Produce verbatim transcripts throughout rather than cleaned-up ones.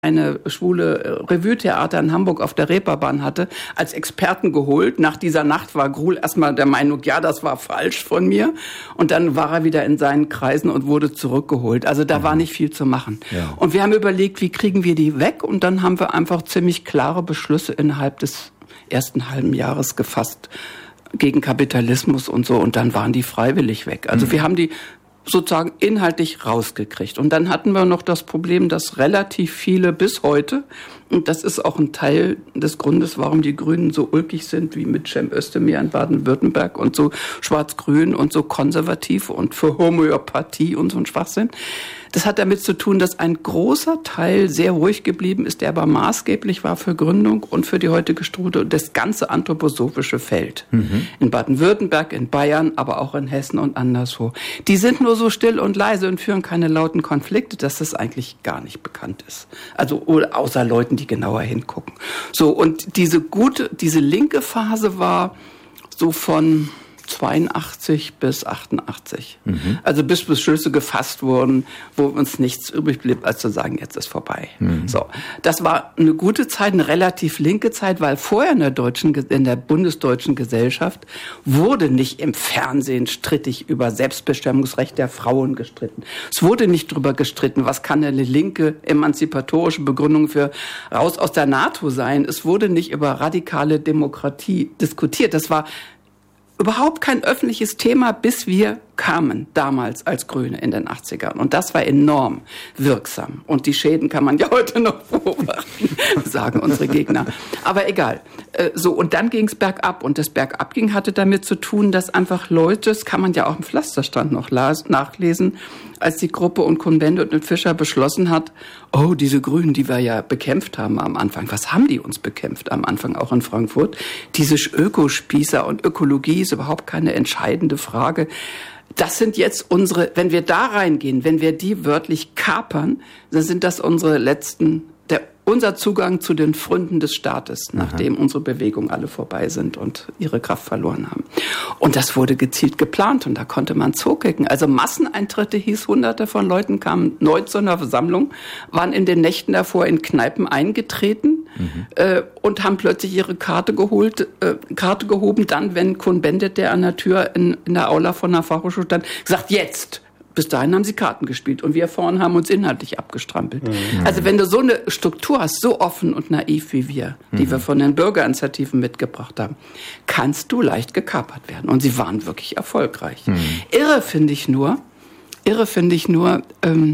eine schwule Revue-Theater in Hamburg auf der Reeperbahn hatte, als Experten geholt. Nach dieser Nacht war Gruhl erstmal der Meinung, ja, das war falsch von mir. Und dann war er wieder in seinen Kreisen und wurde zurückgeholt. Also da mhm. war nicht viel zu machen. Ja. Und wir haben überlegt, wie kriegen wir die weg? Und dann haben wir einfach ziemlich klare Beschlüsse innerhalb des ersten halben Jahres gefasst gegen Kapitalismus und so. Und dann waren die freiwillig weg. Also mhm. wir haben die sozusagen inhaltlich rausgekriegt. Und dann hatten wir noch das Problem, dass relativ viele bis heute, und das ist auch ein Teil des Grundes, warum die Grünen so ulkig sind, wie mit Cem Özdemir in Baden-Württemberg und so schwarz-grün und so konservativ und für Homöopathie und so ein Schwachsinn. Das hat damit zu tun, dass ein großer Teil sehr ruhig geblieben ist, der aber maßgeblich war für Gründung und für die heutige Studie und das ganze anthroposophische Feld. Mhm. In Baden-Württemberg, in Bayern, aber auch in Hessen und anderswo. Die sind nur so still und leise und führen keine lauten Konflikte, dass das eigentlich gar nicht bekannt ist. Also außer Leuten, die genauer hingucken. So, und diese gute, diese linke Phase war so von zweiundachtzig bis achtundachtzig. Mhm. Also bis Beschlüsse gefasst wurden, wo uns nichts übrig blieb, als zu sagen, jetzt ist vorbei. Mhm. So, das war eine gute Zeit, eine relativ linke Zeit, weil vorher in der deutschen, in der bundesdeutschen Gesellschaft wurde nicht im Fernsehen strittig über Selbstbestimmungsrecht der Frauen gestritten. Es wurde nicht drüber gestritten, was kann eine linke emanzipatorische Begründung für raus aus der NATO sein. Es wurde nicht über radikale Demokratie diskutiert. Das war überhaupt kein öffentliches Thema, bis wir kamen, damals als Grüne in den achtzigern. Und das war enorm wirksam. Und die Schäden kann man ja heute noch beobachten, sagen unsere Gegner. Aber egal. So, und dann ging es bergab. Und das Bergabging hatte damit zu tun, dass einfach Leute, das kann man ja auch im Pflasterstand noch nachlesen, als die Gruppe und Cohn-Bendit und Fischer beschlossen hat, oh, diese Grünen, die wir ja bekämpft haben am Anfang, was haben die uns bekämpft am Anfang auch in Frankfurt? Diese Ökospießer und Ökologie ist überhaupt keine entscheidende Frage. Das sind jetzt unsere, wenn wir da reingehen, wenn wir die wörtlich kapern, dann sind das unsere letzten, der, unser Zugang zu den Pfründen des Staates, nachdem Aha. unsere Bewegungen alle vorbei sind und ihre Kraft verloren haben. Und das wurde gezielt geplant und da konnte man zugucken. Also Masseneintritte hieß, Hunderte von Leuten kamen neu zu einer Versammlung, waren in den Nächten davor in Kneipen eingetreten mhm. äh, und haben plötzlich ihre Karte geholt, äh, Karte gehoben. Dann, wenn Cohn-Bendit, der an der Tür in, in der Aula von der Fachhochschule stand, gesagt, jetzt! Bis dahin haben sie Karten gespielt und wir vorne haben uns inhaltlich abgestrampelt. Mhm. Also wenn du so eine Struktur hast, so offen und naiv wie wir, die mhm. wir von den Bürgerinitiativen mitgebracht haben, kannst du leicht gekapert werden. Und sie waren wirklich erfolgreich. Mhm. Irre finde ich nur, irre finde ich nur, ähm,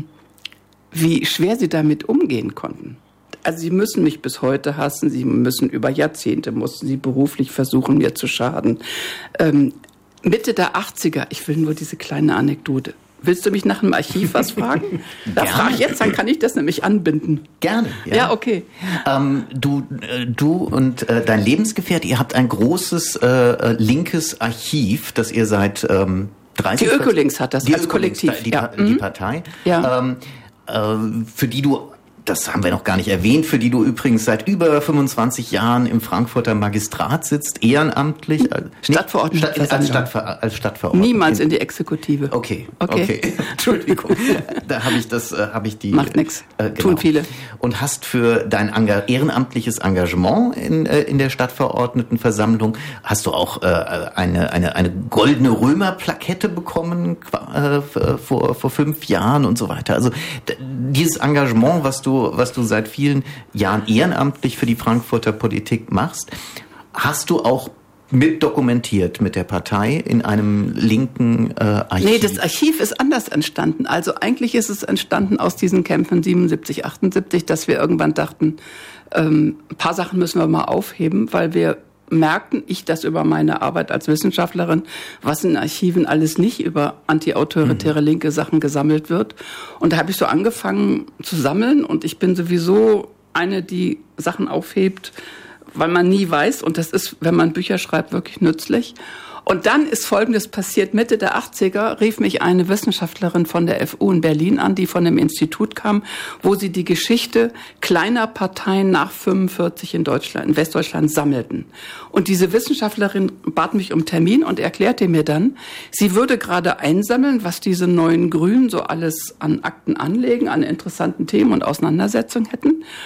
wie schwer sie damit umgehen konnten. Also sie müssen mich bis heute hassen, sie müssen über Jahrzehnte, mussten sie beruflich versuchen, mir zu schaden. Ähm, Mitte der achtziger, ich will nur diese kleine Anekdote. Willst du mich nach dem Archiv was fragen? Da frage ich jetzt, dann kann ich das nämlich anbinden. Gerne. Ja, ja okay. Ähm, du, äh, du und äh, dein Lebensgefährte, ihr habt ein großes äh, linkes Archiv, das ihr seit ähm, dreißig... Die Ökolinks hat das die als Ökolinks, Kollektiv. Die, ja. die mhm. Partei, ja. ähm, äh, für die du... Das haben wir noch gar nicht erwähnt, für die du übrigens seit über fünfundzwanzig Jahren im Frankfurter Magistrat sitzt, ehrenamtlich. Äh, Stadtverordneter. Stadt, als, Stadtver, als Stadtverordneter. Niemals in die Exekutive. Okay, okay. okay. Entschuldigung. Da habe ich das, äh, habe ich die... Macht nix. Äh, genau. Tun viele. Und hast für dein Enga- ehrenamtliches Engagement in, äh, in der Stadtverordnetenversammlung, hast du auch äh, eine, eine, eine goldene Römerplakette bekommen äh, vor, vor fünf Jahren und so weiter. Also d- dieses Engagement, was du was du seit vielen Jahren ehrenamtlich für die Frankfurter Politik machst, hast du auch mit dokumentiert mit der Partei in einem linken äh, Archiv? Nee, das Archiv ist anders entstanden. Also eigentlich ist es entstanden aus diesen Kämpfen siebenundsiebzig, achtundsiebzig, dass wir irgendwann dachten, ähm, ein paar Sachen müssen wir mal aufheben, weil wir merkten, ich das über meine Arbeit als Wissenschaftlerin, was in Archiven alles nicht über antiautoritäre linke Sachen gesammelt wird. Und da habe ich so angefangen zu sammeln und ich bin sowieso eine, die Sachen aufhebt, weil man nie weiß und das ist, wenn man Bücher schreibt, wirklich nützlich. Und dann ist Folgendes passiert. Mitte der achtziger rief mich eine Wissenschaftlerin von der F U in Berlin an, die von einem Institut kam, wo sie die Geschichte kleiner Parteien nach fünfundvierzig in Deutschland, in Westdeutschland sammelten. Und diese Wissenschaftlerin bat mich um Termin und erklärte mir dann, sie würde gerade einsammeln, was diese neuen Grünen so alles an Akten anlegen, an interessanten Themen und Auseinandersetzungen hätten.